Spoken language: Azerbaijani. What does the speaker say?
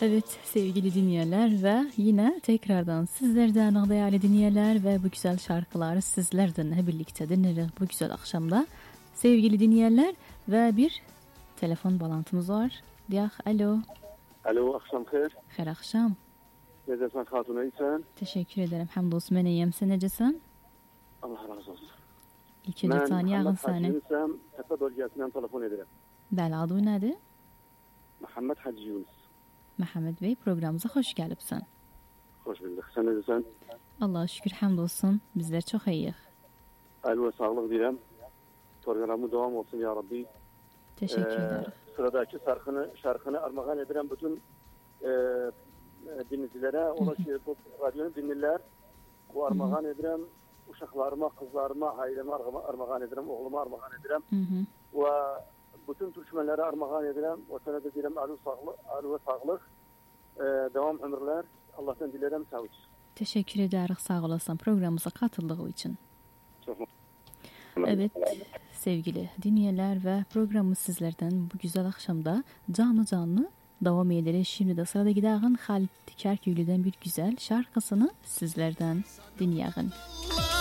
Evet sevgili dinleyenler ve yine tekrardan sizlerden değerli dinleyenler ve bu güzel şarkıları sizlerden birlikte dinleriz bu güzel akşamda. Sevgili dinleyenler ve bir telefon bağlantımız var. Diyaq, alo. Alo, akşam xeyir. Xeyir akşam. Necəsən Xatuna, iyisən? Teşekkür ederim. Hamdolsun, mən iyiyim. Sen necəsən? Allah razı olsun. İlk önce tanıyağın səni. Mən Hacı Yunus'am, Təpə bölgəsindən telefon edirəm. Bəli, adı nədir? Muhammed Hacı Yunus. Məhəmməd Bey, programımıza xoş gəlibsən. Xoş bulduk. Sen necəsən? Allah'a şükür, hamdolsun. Bizler çok iyiyiz. Əl və sağlıq deyirəm. Programı devam olsun ya Rabbi. Teşekkür ederim. Sıradaki şarkını armağan edirəm bütün dinleyicilere. Ola ki bu radyonu dinlerler. Bu armağan edirəm. Uşaqlarıma, kızlarıma, aileme armağan edirəm. Oğluma armağan edirəm. Ve bütün Türkmenlere armağan edirəm. O sene de deyirəm əl və sağlıq. Devam ömürler. Allah'tan dilerim sağ olsun. Teşekkür ederiz, sağ olasın programımıza katıldığı için. Çok Evet sevgili dinleyenler ve programımız sizlerden bu güzel akşamda canlı devam ederiz. Şimdi de sırada gidelim Halit Kerküylü'den bir güzel şarkısını sizlerden dinleyelim.